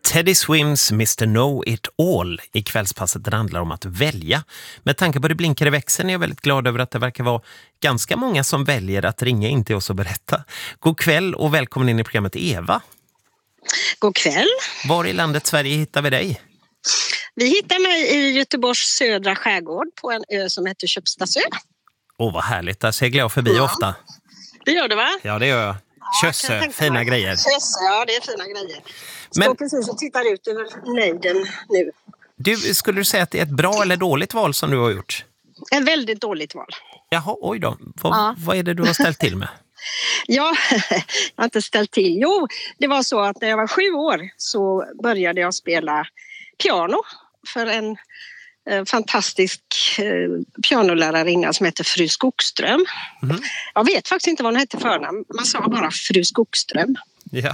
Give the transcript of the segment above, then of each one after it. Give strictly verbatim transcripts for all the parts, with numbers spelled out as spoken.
Teddy Swims mister Know It All i kvällspasset. Det handlar om att välja. Med tanke på det blinkar i växeln är jag väldigt glad över att det verkar vara ganska många som väljer att ringa in till oss och berätta. God kväll och välkommen in i programmet Eva. God kväll. Var i landet Sverige hittar vi dig? Vi hittar mig i Göteborgs södra skärgård på en ö som heter Köpstasö. Åh, vad härligt. Där seglar jag förbi ja. ofta. Det gör du va? Ja, det gör jag. Kösse, ja, fina grejer. Kösse, ja det är fina grejer. Står Men, precis och tittar ut över nejden nu. Du, skulle du säga att det är ett bra eller dåligt val som du har gjort? Ett väldigt dåligt val. Jaha, oj då. Vad, ja. vad är det du har ställt till med? Ja, jag har inte ställt till. Jo, det var så att när jag var sju år så började jag spela piano för en eh, fantastisk eh, pianolärarinna som heter Fru Skogström. Mm. Jag vet faktiskt inte vad hon hette förnamn. Man sa bara Fru Skogström. Ja.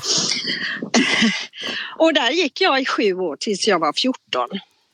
Och där gick jag i sju år tills jag var fjorton.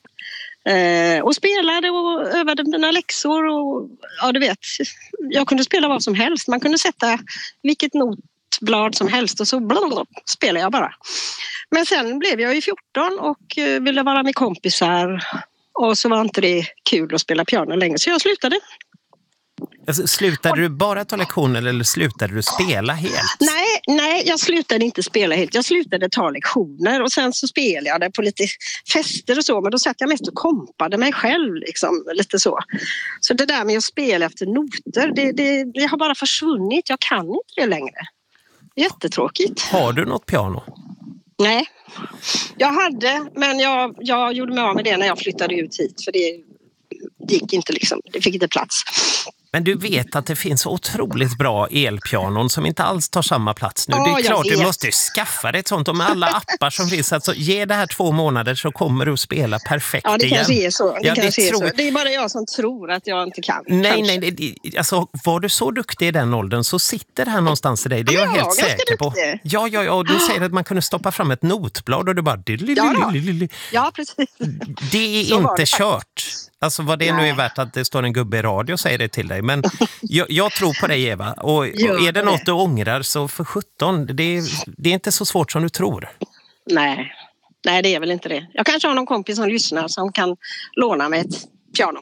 Eh, och spelade och övade mina läxor och ja du vet, jag kunde spela vad som helst. Man kunde sätta vilket notblad som helst och så blablabla, spelade jag bara. Men sen blev jag ju fjorton och eh, ville vara med kompisar och så var inte det kul att spela piano längre så jag slutade. Alltså, slutade du bara ta lektioner eller slutade du spela helt? Nej, nej, jag slutade inte spela helt. Jag slutade ta lektioner och sen så spelade jag det på lite fester och så. Men då satt jag mest och kompade mig själv liksom, lite så. Så det där med att spela efter noter, det, det, det har bara försvunnit. Jag kan inte det längre. Jättetråkigt. Har du något piano? Nej, jag hade, men jag, jag gjorde mig av med det när jag flyttade ut hit. För det gick inte liksom, det fick inte plats. Men du vet att det finns otroligt bra elpianon som inte alls tar samma plats nu. Ja, det är klart du måste ju skaffa dig ett sånt. Och med alla appar som finns, alltså, ge det här två månader så kommer du att spela perfekt igen. Ja, det kanske är så. Det, ja, kanske det, är tror... så. Det är bara jag som tror att jag inte kan. Nej, kanske. nej. Det, alltså, var du så duktig i den åldern så sitter det här någonstans i dig. Det är jag ja, helt säker på. Duktig. Ja, ja, ja. Och du säger att man kunde stoppa fram ett notblad och du bara... Ja, ja precis. Det är inte kört. Alltså vad det Nej. nu är värt att det står en gubbe i radio och säger det till dig. Men jag, jag tror på dig Eva. Och, och är det något du ångrar så för sjutton, det är, det är inte så svårt som du tror. Nej. Nej, det är väl inte det. Jag kanske har någon kompis som lyssnar som kan låna mig ett piano.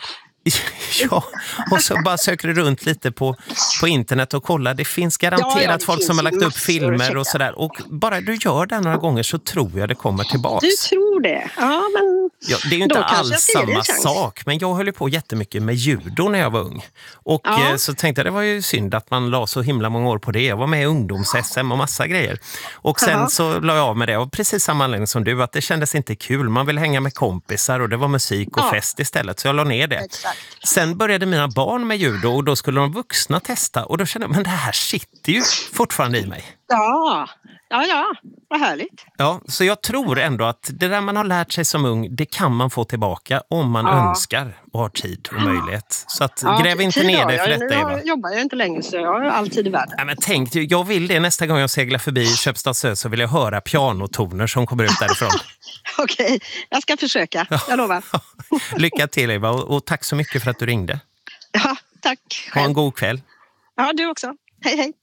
Ja, och så bara söker du runt lite på, på internet och kollar. Det finns garanterat ja, ja, det folk som har lagt upp filmer och sådär. Och bara du gör det några gånger så tror jag det kommer tillbaka. Du tror det? Ja, men... Ja, det är ju inte alls samma sak. Men jag höll ju på jättemycket med judo när jag var ung. Och ja. så tänkte jag det var ju synd att man la så himla många år på det. Jag var med i ungdoms-S M och massa grejer. Och sen ja. så la jag av med det. Och precis samma anledning som du, att det kändes inte kul. Man ville hänga med kompisar och det var musik och ja. fest istället. Så jag la ner det. Exakt. Sen började mina barn med judo och då skulle de vuxna testa. Och då kände jag, men det här sitter ju fortfarande i mig. Ja, ja, ja. Vad härligt. Ja, så jag tror ändå att det där man har lärt sig som ung, det kan man få tillbaka om man ja. önskar och har tid och möjlighet. Så att ja, gräv inte ner dig för jag, detta, Eva. Nu jobbar jag inte längre så jag har alltid i världen. Ja, men tänk, jag vill det nästa gång jag seglar förbi Köpstasö så vill jag höra pianotoner som kommer ut därifrån. Okej, okay, jag ska försöka. Jag lovar. Lycka till Eva och, och tack så mycket för att du ringde. Ja, tack. Ha en god kväll. Ja, du också. Hej, hej.